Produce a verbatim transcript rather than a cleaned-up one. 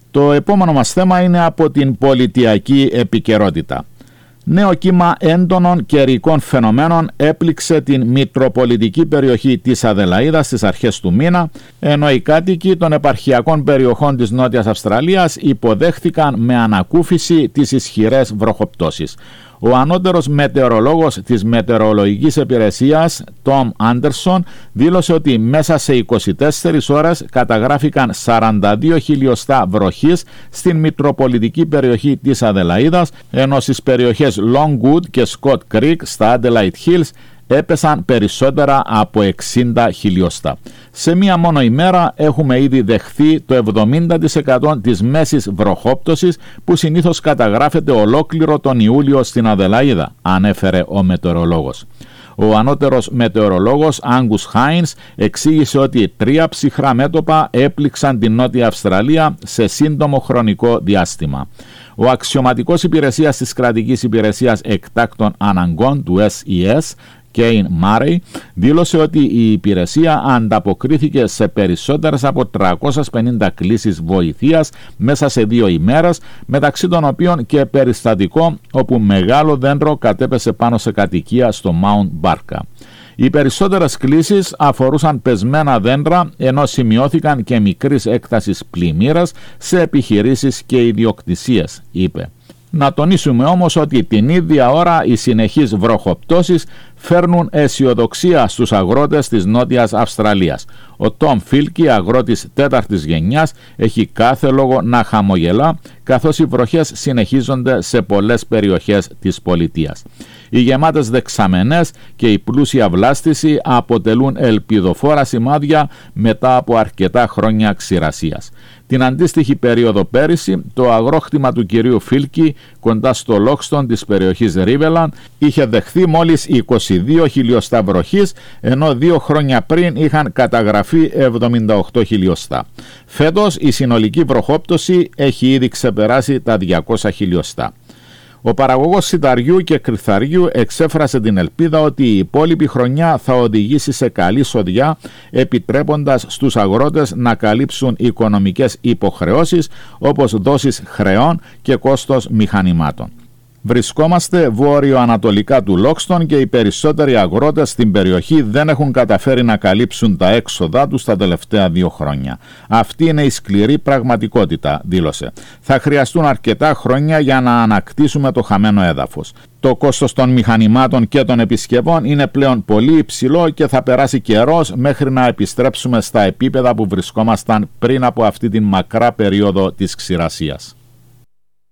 Το επόμενο μας θέμα είναι από την πολιτιακή επικαιρότητα. Νέο κύμα έντονων καιρικών φαινομένων έπληξε την μητροπολιτική περιοχή της Αδελαΐδας στις αρχές του μήνα, ενώ οι κάτοικοι των επαρχιακών περιοχών της Νότιας Αυστραλίας υποδέχθηκαν με ανακούφιση τις ισχυρές βροχοπτώσεις. Ο ανώτερος μετεωρολόγος της μετεωρολογικής υπηρεσίας, Τόμ Άντερσον, δήλωσε ότι μέσα σε είκοσι τέσσερις ώρες καταγράφηκαν σαράντα δύο χιλιοστά βροχής στην μητροπολιτική περιοχή της Αδελαΐδας, ενώ στις περιοχές Longwood και Scott Creek στα Adelaide Hills έπεσαν περισσότερα από εξήντα χιλιοστά. Σε μία μόνο ημέρα έχουμε ήδη δεχθεί το εβδομήντα τοις εκατό της μέσης βροχόπτωσης που συνήθως καταγράφεται ολόκληρο τον Ιούλιο στην Αδελαΐδα, ανέφερε ο μετεωρολόγος. Ο ανώτερος μετεωρολόγος Άγκους Χάινς εξήγησε ότι τρία ψυχρά μέτωπα έπληξαν την Νότια Αυστραλία σε σύντομο χρονικό διάστημα. Ο αξιωματικός υπηρεσίας της κρατικής υπηρεσίας εκτάκτων αναγκών του ες ι ες, Κέιν Μάρεϊ, δήλωσε ότι η υπηρεσία ανταποκρίθηκε σε περισσότερες από τριακόσιες πενήντα κλήσεις βοηθείας μέσα σε δύο ημέρες, μεταξύ των οποίων και περιστατικό όπου μεγάλο δέντρο κατέπεσε πάνω σε κατοικία στο Mount Barker. Οι περισσότερες κλήσεις αφορούσαν πεσμένα δέντρα, ενώ σημειώθηκαν και μικρής έκτασης πλημμύρες σε επιχειρήσεις και ιδιοκτησίες, είπε. Να τονίσουμε όμως ότι την ίδια ώρα οι συνεχείς βροχοπτώσεις φέρνουν αισιοδοξία στους αγρότες της Νότιας Αυστραλίας. Ο Τόμ Φίλκι, αγρότης τέταρτης γενιάς, έχει κάθε λόγο να χαμογελά, καθώς οι βροχές συνεχίζονται σε πολλές περιοχές της πολιτείας. Οι γεμάτες δεξαμενές και η πλούσια βλάστηση αποτελούν ελπιδοφόρα σημάδια μετά από αρκετά χρόνια ξηρασίας. Την αντίστοιχη περίοδο πέρυσι, το αγρόκτημα του κυρίου Φίλκι κοντά στο Λόξτον της περιοχής Ρίβελαν είχε δεχθεί μόλις είκοσι δύο χιλιοστά βροχής, ενώ δύο χρόνια πριν είχαν καταγραφεί εβδομήντα οκτώ χιλιοστά. Φέτος η συνολική βροχόπτωση έχει ήδη ξεπεράσει τα διακόσια χιλιοστά. Ο παραγωγός σιταριού και κρυθαριού εξέφρασε την ελπίδα ότι η υπόλοιπη χρονιά θα οδηγήσει σε καλή σοδιά, επιτρέποντας στους αγρότες να καλύψουν οικονομικές υποχρεώσεις όπως δόσεις χρεών και κόστος μηχανημάτων. Βρισκόμαστε βόρειο-ανατολικά του Λόξτον και οι περισσότεροι αγρότες στην περιοχή δεν έχουν καταφέρει να καλύψουν τα έξοδά τους τα τελευταία δύο χρόνια. Αυτή είναι η σκληρή πραγματικότητα, δήλωσε. Θα χρειαστούν αρκετά χρόνια για να ανακτήσουμε το χαμένο έδαφος. Το κόστος των μηχανημάτων και των επισκευών είναι πλέον πολύ υψηλό και θα περάσει καιρός μέχρι να επιστρέψουμε στα επίπεδα που βρισκόμασταν πριν από αυτή την μακρά περίοδο της ξηρασίας.